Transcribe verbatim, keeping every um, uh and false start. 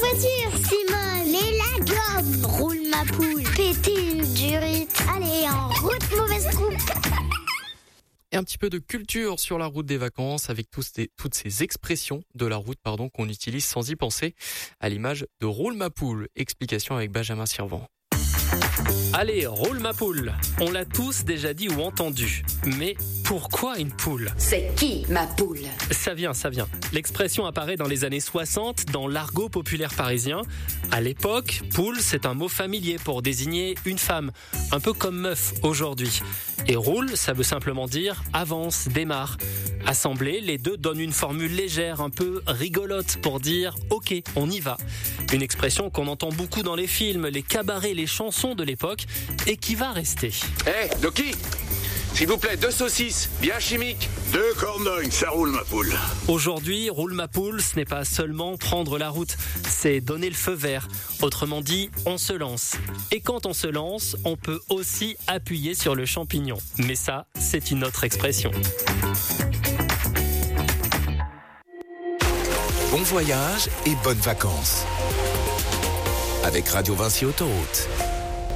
voiture. Simone, et la gomme. Roule ma poule, péter une durite. Allez, en route, mauvaise troupe. Et un petit peu de culture sur la route des vacances avec tous ces, toutes ces expressions de la route pardon, qu'on utilise sans y penser, à l'image de roule ma poule. Explication avec Benjamin Sirvent. Allez, roule ma poule. On l'a tous déjà dit ou entendu. Mais pourquoi une poule ? C'est qui ma poule ? Ça vient, ça vient. L'expression apparaît dans les années soixante dans l'argot populaire parisien. À l'époque, poule, c'est un mot familier pour désigner une femme, un peu comme meuf aujourd'hui. Et roule, ça veut simplement dire avance, démarre. Assemblés, les deux donnent une formule légère, un peu rigolote pour dire « ok, on y va ». Une expression qu'on entend beaucoup dans les films, les cabarets, les chansons de l'époque et qui va rester. Hé, hey, Doki, s'il vous plaît, deux saucisses, bien chimiques. Deux cornognes, ça roule ma poule. Aujourd'hui, roule ma poule, ce n'est pas seulement prendre la route, c'est donner le feu vert. Autrement dit, on se lance. Et quand on se lance, on peut aussi appuyer sur le champignon. Mais ça, c'est une autre expression. Bon voyage et bonnes vacances avec Radio Vinci Autoroute.